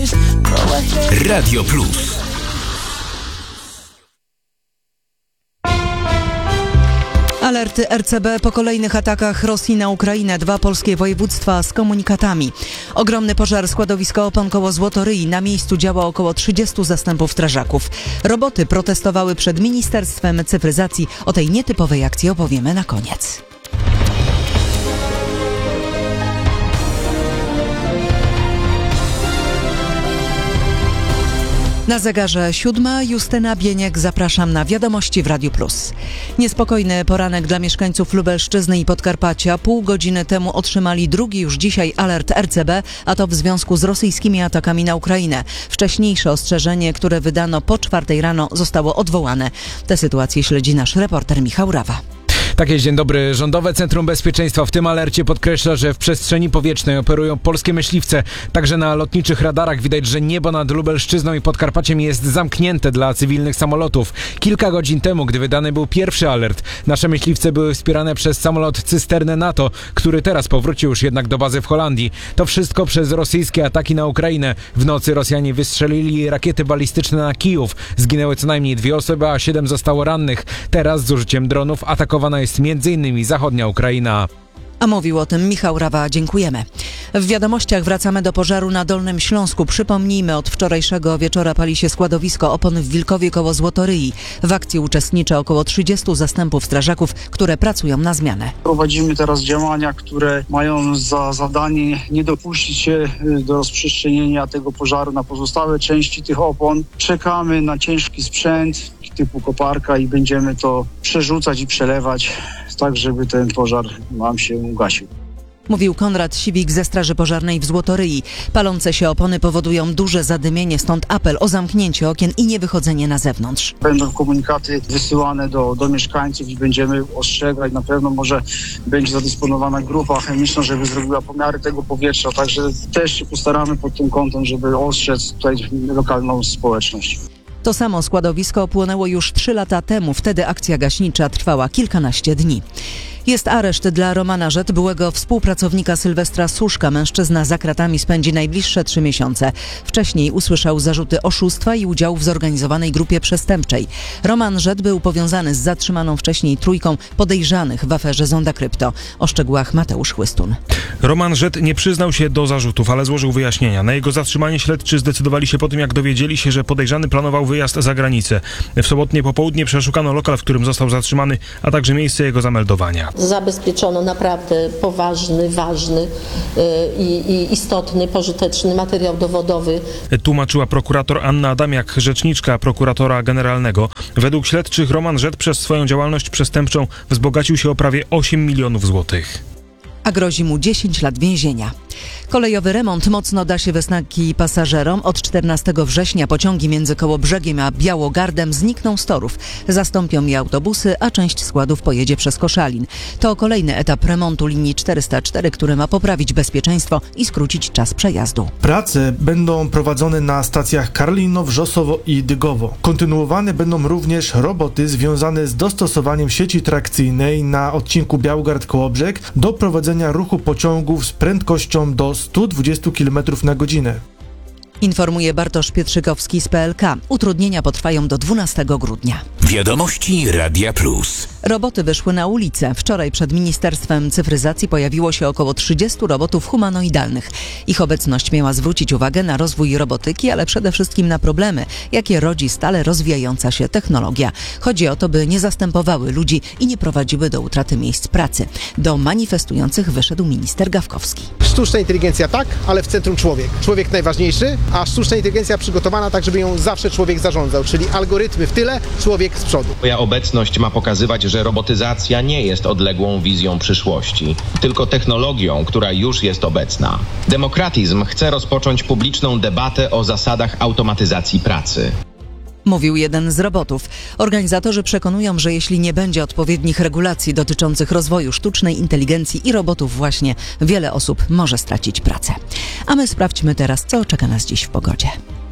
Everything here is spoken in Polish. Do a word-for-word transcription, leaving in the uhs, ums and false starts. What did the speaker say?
Radio Plus. Alerty R C B po kolejnych atakach Rosji na Ukrainę. Dwa polskie województwa z komunikatami. Ogromny pożar, składowisko opon koło Złotoryi. Na miejscu działa około trzydziestu zastępów strażaków. Roboty protestowały przed Ministerstwem Cyfryzacji. O tej nietypowej akcji opowiemy na koniec. Na zegarze siódma, Justyna Bieniek, zapraszam na Wiadomości w Radiu Plus. Niespokojny poranek dla mieszkańców Lubelszczyzny i Podkarpacia. Pół godziny temu otrzymali drugi już dzisiaj alert R C B, a to w związku z rosyjskimi atakami na Ukrainę. Wcześniejsze ostrzeżenie, które wydano po czwartej rano, zostało odwołane. Tę sytuację śledzi nasz reporter Michał Rawa. Tak jest, dzień dobry. Rządowe Centrum Bezpieczeństwa w tym alercie podkreśla, że w przestrzeni powietrznej operują polskie myśliwce. Także na lotniczych radarach widać, że niebo nad Lubelszczyzną i Podkarpaciem jest zamknięte dla cywilnych samolotów. Kilka godzin temu, gdy wydany był pierwszy alert, nasze myśliwce były wspierane przez samolot cysternę NATO, który teraz powrócił już jednak do bazy w Holandii. To wszystko przez rosyjskie ataki na Ukrainę. W nocy Rosjanie wystrzelili rakiety balistyczne na Kijów. Zginęły co najmniej dwie osoby, a siedem zostało rannych. Teraz z użyciem dronów atakowana jest między innymi zachodnia Ukraina. A mówił o tym Michał Rawa, dziękujemy. W wiadomościach wracamy do pożaru na Dolnym Śląsku. Przypomnijmy, od wczorajszego wieczora pali się składowisko opon w Wilkowie koło Złotoryi. W akcji uczestniczy około trzydziestu zastępów strażaków, które pracują na zmianę. Prowadzimy teraz działania, które mają za zadanie nie dopuścić się do rozprzestrzenienia tego pożaru na pozostałe części tych opon. Czekamy na ciężki sprzęt typu koparka i będziemy to przerzucać i przelewać, tak żeby ten pożar nam się ugasił. Mówił Konrad Siwik ze Straży Pożarnej w Złotoryi. Palące się opony powodują duże zadymienie, stąd apel o zamknięcie okien i niewychodzenie na zewnątrz. Będą komunikaty wysyłane do, do mieszkańców i będziemy ostrzegać. Na pewno może będzie zadysponowana grupa chemiczna, żeby zrobiła pomiary tego powietrza. Także też się postaramy pod tym kątem, żeby ostrzec tutaj lokalną społeczność. To samo składowisko opłonęło już trzy lata temu. Wtedy akcja gaśnicza trwała kilkanaście dni. Jest areszt dla Romana Rzet, byłego współpracownika Sylwestra Suszka. Mężczyzna za kratami spędzi najbliższe trzy miesiące. Wcześniej usłyszał zarzuty oszustwa i udziału w zorganizowanej grupie przestępczej. Roman Rzet był powiązany z zatrzymaną wcześniej trójką podejrzanych w aferze Zonda Krypto. O szczegółach Mateusz Chłystun. Roman Rzet nie przyznał się do zarzutów, ale złożył wyjaśnienia. Na jego zatrzymanie śledczy zdecydowali się po tym, jak dowiedzieli się, że podejrzany planował wyjazd za granicę. W sobotnie popołudnie przeszukano lokal, w którym został zatrzymany, a także miejsce jego zameldowania. Zabezpieczono naprawdę poważny, ważny yy, i istotny, pożyteczny materiał dowodowy. Tłumaczyła prokurator Anna Adamiak, rzeczniczka prokuratora generalnego. Według śledczych Roman Rzet przez swoją działalność przestępczą wzbogacił się o prawie osiem milionów złotych. A grozi mu dziesięć lat więzienia. Kolejowy remont mocno da się we znaki pasażerom. Od czternastego września pociągi między Kołobrzegiem a Białogardem znikną z torów. Zastąpią je autobusy, a część składów pojedzie przez Koszalin. To kolejny etap remontu linii czterysta cztery, który ma poprawić bezpieczeństwo i skrócić czas przejazdu. Prace będą prowadzone na stacjach Karlino, Wrzosowo i Dygowo. Kontynuowane będą również roboty związane z dostosowaniem sieci trakcyjnej na odcinku Białogard-Kołobrzeg do prowadzenia ruchu pociągów z prędkością do stu dwudziestu kilometrów na godzinę. Informuje Bartosz Pietrzykowski z P L K. Utrudnienia potrwają do dwunastego grudnia. Wiadomości Radia Plus. Roboty wyszły na ulicę. Wczoraj przed Ministerstwem Cyfryzacji pojawiło się około trzydziestu robotów humanoidalnych. Ich obecność miała zwrócić uwagę na rozwój robotyki, ale przede wszystkim na problemy, jakie rodzi stale rozwijająca się technologia. Chodzi o to, by nie zastępowały ludzi i nie prowadziły do utraty miejsc pracy. Do manifestujących wyszedł minister Gawkowski. Sztuczna inteligencja tak, ale w centrum człowiek. Człowiek najważniejszy, a sztuczna inteligencja przygotowana tak, żeby ją zawsze człowiek zarządzał, czyli algorytmy w tyle, człowiek z przodu. Moja obecność ma pokazywać, że robotyzacja nie jest odległą wizją przyszłości, tylko technologią, która już jest obecna. Demokratyzm chce rozpocząć publiczną debatę o zasadach automatyzacji pracy. Mówił jeden z robotów. Organizatorzy przekonują, że jeśli nie będzie odpowiednich regulacji dotyczących rozwoju sztucznej inteligencji i robotów właśnie, wiele osób może stracić pracę. A my sprawdźmy teraz, co czeka nas dziś w pogodzie.